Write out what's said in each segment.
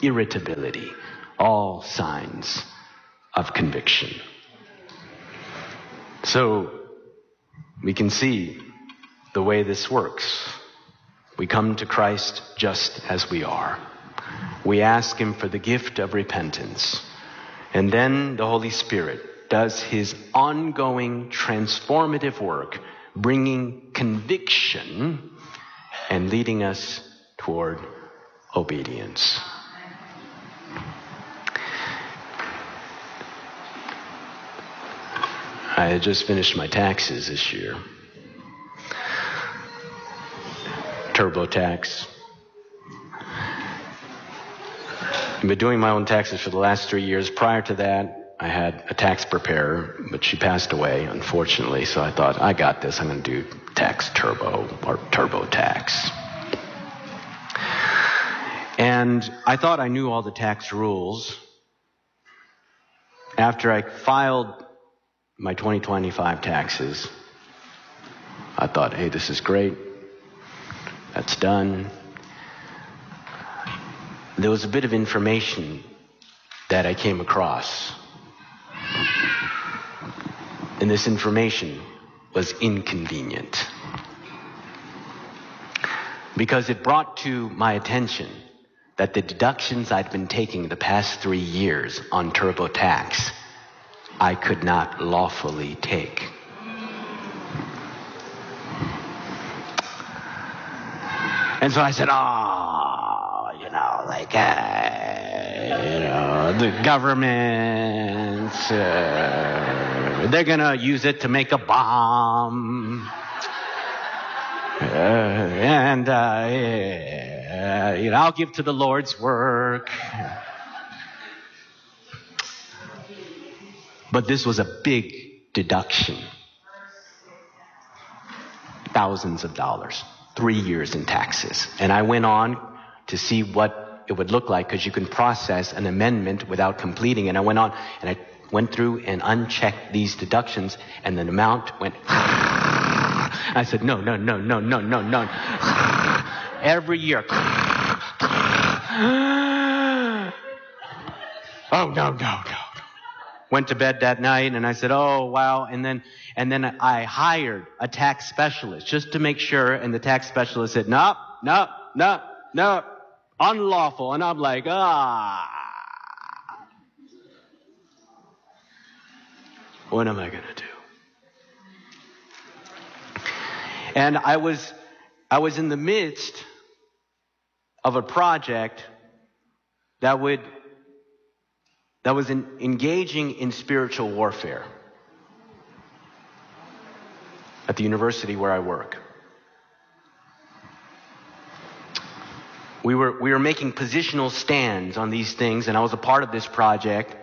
irritability, all signs of conviction. So we can see the way this works. We come to Christ just as we are. We ask him for the gift of repentance. And then the Holy Spirit does his ongoing transformative work, bringing conviction and leading us toward obedience. I had just finished my taxes this year. TurboTax. I've been doing my own taxes for the last 3 years. Prior to that, I had a tax preparer, but she passed away, unfortunately. So I thought, I got this. I'm going to do Tax Turbo or TurboTax. And I thought I knew all the tax rules. After I filed my 2025 taxes, I thought, hey, this is great. That's done. There was a bit of information that I came across. And this information was inconvenient. Because it brought to my attention that the deductions I'd been taking the past 3 years on TurboTax, I could not lawfully take. And so I said, the government, they're going to use it to make a bomb. I'll give to the Lord's work. But this was a big deduction. Thousands of dollars. 3 years in taxes. And I went on to see what it would look like, because you can process an amendment without completing. And I went on and I went through and unchecked these deductions, and the amount went. I said, no. Every year. Oh, no. Went to bed that night and I said, oh, wow. And then I hired a tax specialist just to make sure. And the tax specialist said, no, unlawful. And I'm like, what am I going to do? And I was in the midst of a project that was engaging in spiritual warfare at the university where I work. We were making positional stands on these things, and I was a part of this project.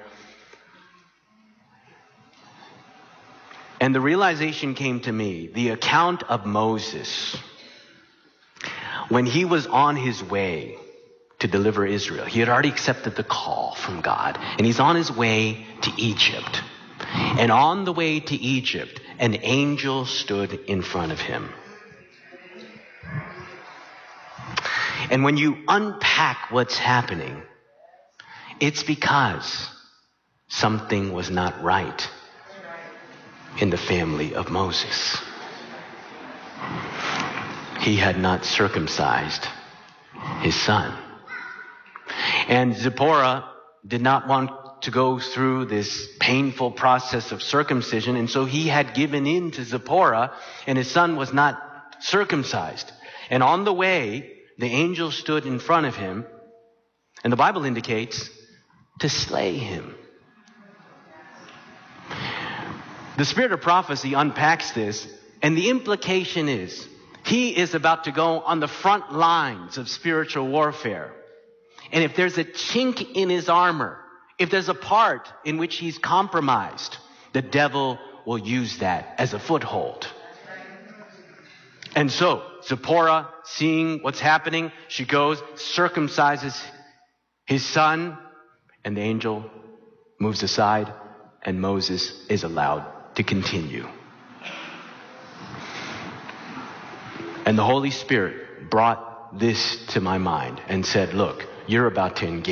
And the realization came to me, the account of Moses, when he was on his way to deliver Israel. He had already accepted the call from God, and he's on his way to Egypt. And on the way to Egypt, an angel stood in front of him. And when you unpack what's happening, it's because something was not right in the family of Moses. He had not circumcised his son. And Zipporah did not want to go through this painful process of circumcision, and so he had given in to Zipporah, and his son was not circumcised. And on the way, the angel stood in front of him, and the Bible indicates to slay him. The spirit of prophecy unpacks this, and the implication is he is about to go on the front lines of spiritual warfare. And if there's a chink in his armor, if there's a part in which he's compromised, the devil will use that as a foothold. And so Zipporah, seeing what's happening, she goes, circumcises his son, and the angel moves aside, and Moses is allowed to continue. And the Holy Spirit brought this to my mind and said, look, you're about to engage